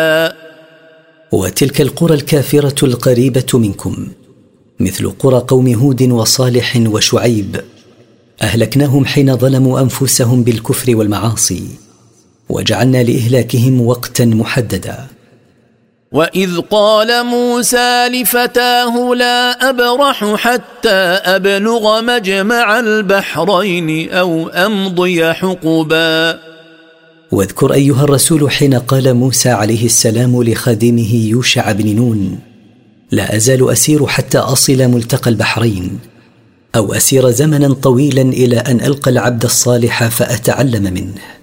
وتلك القرى الكافرة القريبة منكم مثل قرى قوم هود وصالح وشعيب أهلكناهم حين ظلموا أنفسهم بالكفر والمعاصي وجعلنا لإهلاكهم وقتا محددا. وإذ قال موسى لفتاه لا أبرح حتى أبلغ مجمع البحرين أو أمضي حقبا. واذكر أيها الرسول حين قال موسى عليه السلام لخادمه يوشع بن نون لا أزال أسير حتى أصل ملتقى البحرين أو أسير زمنا طويلا إلى أن ألقى العبد الصالح فأتعلم منه.